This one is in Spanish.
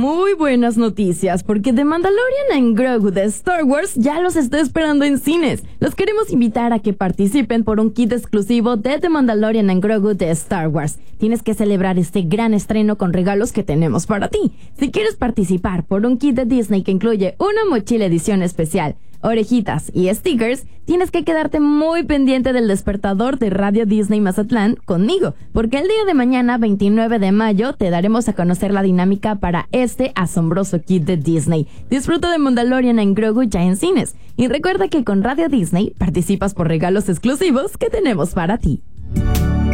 muy buenas noticias, porque The Mandalorian and Grogu de Star Wars ya los está esperando en cines. Los queremos invitar a que participen por un kit exclusivo de The Mandalorian and Grogu de Star Wars. Tienes que celebrar este gran estreno con regalos que tenemos para ti. Si quieres participar por un kit de Disney que incluye una mochila edición especial, orejitas y stickers, tienes que quedarte muy pendiente del despertador de Radio Disney Mazatlán conmigo, porque el día de mañana, 29 de mayo, te daremos a conocer la dinámica para este asombroso kit de Disney. Disfruta de Mandalorian and Grogu ya en cines. Y recuerda que con Radio Disney participas por regalos exclusivos que tenemos para ti.